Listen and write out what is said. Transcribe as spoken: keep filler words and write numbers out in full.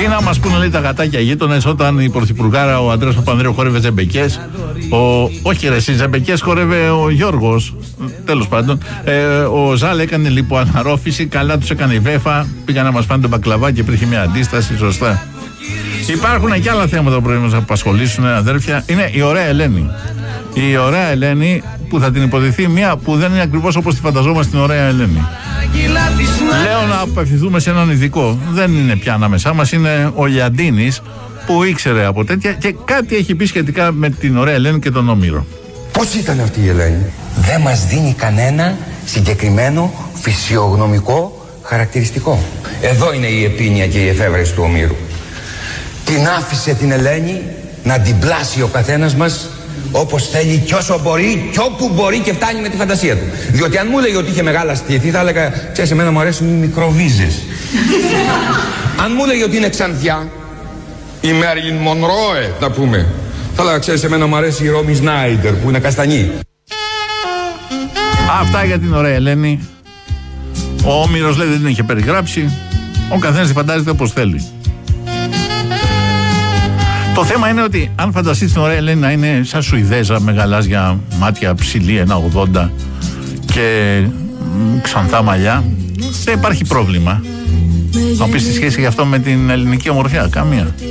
να μας πούνε, λέει, τα γατάκια γείτονες, όταν η πρωθυπουργάρα ο Αντρέας Παπανδρέου χόρευε ζεμπεκές. Ο... Όχι, ρε, στις ζεμπεκές χόρευε ο Γιώργος. Τέλος πάντων. Ε, ο Ζάλ έκανε λιποαναρρόφηση. Καλά τους έκανε η Βέφα. Πήγαν να μας φάνε τον μπακλαβά και υπήρχε μια αντίσταση. Σωστά. Υπάρχουν και άλλα θέματα που πρέπει να μας απασχολήσουν, αδέρφια. Είναι η ωραία Ελένη. Η ωραία Ελένη που θα την υποδηθεί μια που δεν είναι ακριβώς όπως τη φανταζόμαστε την ωραία Ελένη. Λέω να απευθυνθούμε σε έναν ειδικό. Δεν είναι πια ανάμεσά μας, είναι ο Λιαντίνης που ήξερε από τέτοια και κάτι έχει πει σχετικά με την ωραία Ελένη και τον Όμηρο. Πώς ήταν αυτή η Ελένη? Δεν μας δίνει κανένα συγκεκριμένο φυσιογνωμικό χαρακτηριστικό. Εδώ είναι η επίνοια και η εφεύρεση του Ομήρου. Την άφησε την Ελένη να την πλάσει ο καθένας μας όπως θέλει και όσο μπορεί και όπου μπορεί και φτάνει με τη φαντασία του. Διότι αν μου έλεγε ότι είχε μεγάλα στήθη θα έλεγα, ξέρεις, εμένα μου αρέσουν οι μικροβίζες. Αν μου έλεγε ότι είναι ξανθιά, η Μέρλιν Μονρόε να πούμε, θα έλεγα, ξέρεις, εμένα μου αρέσει η Ρόμι Σνάιντερ που είναι καστανή. Αυτά για την ωραία Ελένη. Ο Όμηρος λέει δεν την είχε περιγράψει. Ο καθένας τη φαντάζεται όπως θέλει. Το θέμα είναι ότι αν φανταστείς την ωραία Ελένη να είναι σαν Σουηδέζα με γαλάζια μάτια, ψηλή, ένα ογδόντα και ξανθά μαλλιά, δεν υπάρχει πρόβλημα. Να πεις τη σχέση γι' αυτό με την ελληνική ομορφιά, καμία.